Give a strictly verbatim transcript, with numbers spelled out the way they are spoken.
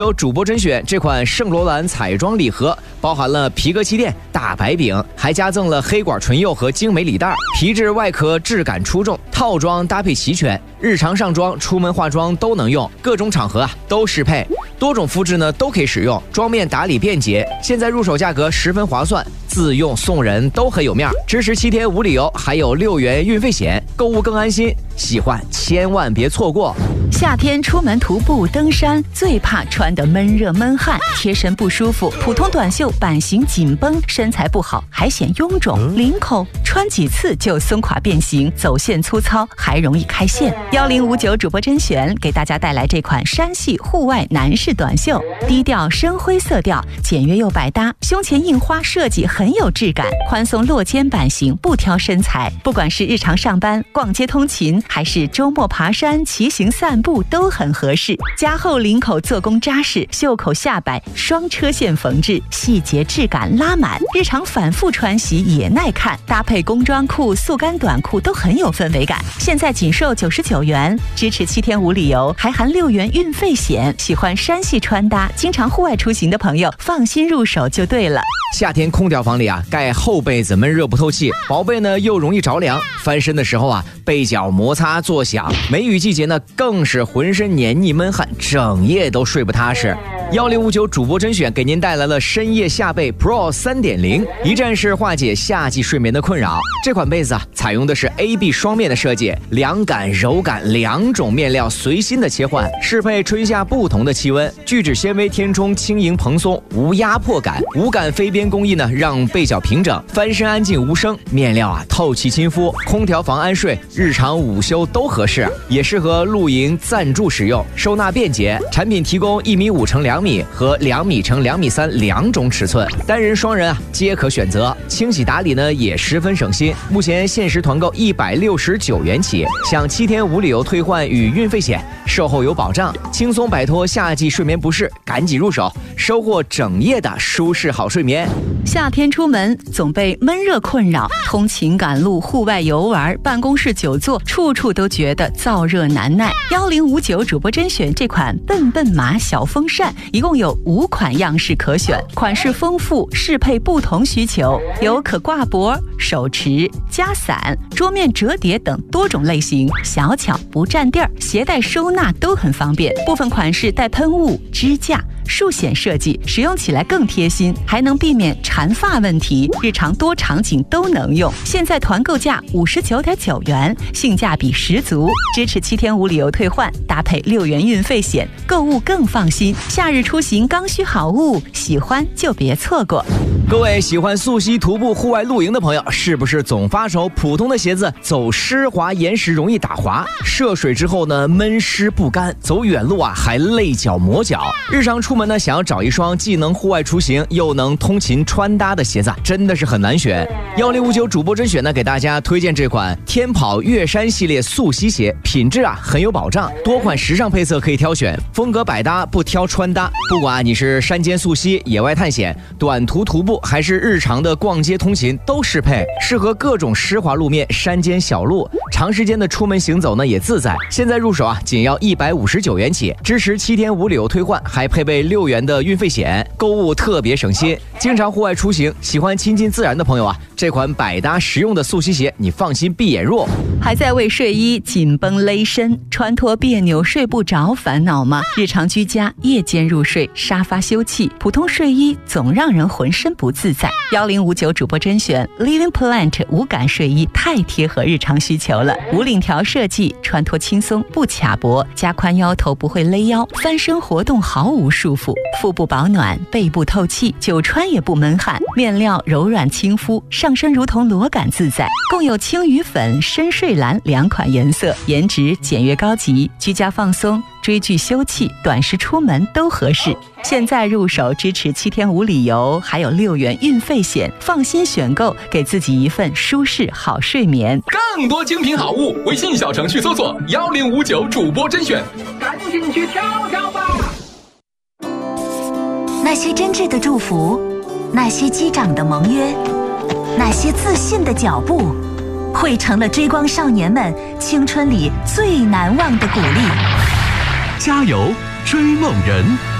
有主播甄选这款圣罗兰彩妆礼盒，包含了皮革气垫、大白饼，还加赠了黑管唇釉和精美礼袋，皮质外壳质感出众，套装搭配齐全，日常上妆、出门化妆都能用，各种场合啊都适配，多种肤质呢都可以使用，妆面打理便捷。现在入手价格十分划算，自用送人都很有面，支持七天无理由，还有六元运费险，购物更安心。喜欢千万别错过。 夏天出门徒步登山，最怕穿得闷热闷汗，贴身不舒服。普通短袖版型紧绷，身材不好还显臃肿，领口穿几次就松垮变形，走线粗糙，还容易开线。幺零五九主播甄选给大家带来这款山系户外男士短袖，低调深灰色调，简约又百搭，胸前印花设计很有质感，宽松落肩版型不挑身材，不管是日常上班、逛街通勤，还是周末爬山、骑行散步都很合适。加厚领口做工扎实，袖口下摆双车线缝制，细节质感拉满，日常反复穿洗也耐看，搭配工装裤、速干短裤都很有氛围感。现在仅售九十九元，支持七天无理由，还含六元运费险。喜欢山系穿搭、经常户外出行的朋友，放心入手就对了。 夏天空调房里啊，盖厚被子闷热不透气，薄被呢又容易着凉，翻身的时候啊，被角摩擦作响。梅雨季节呢，更是浑身黏腻闷汗，整夜都睡不踏实。幺零五九主播甄选给您带来了深夜夏被 Pro 三点零， 一站式化解夏季睡眠的困扰。这款被子啊，采用的是 A B 双面的设计，凉感、柔感两种面料随心的切换，适配春夏不同的气温。聚酯纤维填充轻盈蓬松，无压迫感，无感飞边工艺呢，让被角平整，翻身安静无声。面料啊，透气亲肤，空调房安睡，日常午休都合适，也适合露营暂住使用，收纳便捷。产品提供一米五乘两米和两米乘两米三两种尺寸，单人双人啊皆可选择。清洗打理呢也十分省心，目前限时团购一百六十九元起，享七天无理由退换与运费险，售后有保障，轻松摆脱夏季睡眠不适，赶紧入手，收获整夜的舒适好睡眠。 夏天出门总被闷热困扰，通勤赶路、户外游玩、办公室久坐，处处都觉得燥热难耐。幺零五九主播甄选这款笨笨马小风扇，一共有五款样式可选，款式丰富，适配不同需求，有可挂脖、手持、夹伞、桌面折叠等多种类型，小巧不占地儿，携带收纳都很方便。部分款式带喷雾、支架、竖显设计，使用起来更贴心，还能避免缠发问题，日常多场景都能用。现在团购价五十九点九元，性价比十足，支持七天无理由退换，搭配六元运费险，购物更放心。夏日出行刚需好物，喜欢就别错过。 各位喜欢溯溪、徒步、户外露营的朋友，是不是总发愁普通的鞋子走湿滑岩石容易打滑，涉水之后呢闷湿不干，走远路啊还累脚磨脚？日常出门呢，想要找一双既能户外出行又能通勤穿搭的鞋子，真的是很难选。幺零五九主播甄选呢，给大家推荐这款天跑越山系列溯溪鞋，品质啊很有保障，多款时尚配色可以挑选，风格百搭，不挑穿搭。不管你是山间溯溪、野外探险、短途徒步，还是日常的逛街通勤，都适配，适合各种湿滑路面、山间小路，长时间的出门行走呢也自在。现在入手啊，仅要一百五十九元起，支持七天无理由退换，还配备六元的运费险，购物特别省心。经常户外出行，喜欢亲近自然的朋友啊，这款百搭实用的溯溪鞋，你放心闭眼入。 还在为睡衣紧绷勒身、穿脱别扭、睡不着烦恼吗？日常居家、夜间入睡、沙发休憩，普通睡衣总让人浑身不自在。幺零五九主播甄选 Living Plant 无感睡衣，太贴合日常需求了。无领条设计，穿脱轻松不卡脖，加宽腰头不会勒腰，翻身活动毫无束缚，腹部保暖，背部透气，久穿也不闷汗。面料柔软亲肤，上身如同裸感自在。共有青鱼粉、深睡蓝两款颜色，颜值简约高级，居家放松、追剧休憩、短时出门都合适。现在入手支持七天无理由，还有六元运费险，放心选购，给自己一份舒适好睡眠。 更多精品好物，微信小程序搜索幺零五九主播甄选，赶紧去挑挑吧。 那些真挚的祝福，那些击掌的盟约，那些自信的脚步，汇成了追光少年们青春里最难忘的鼓励。 加油，追梦人！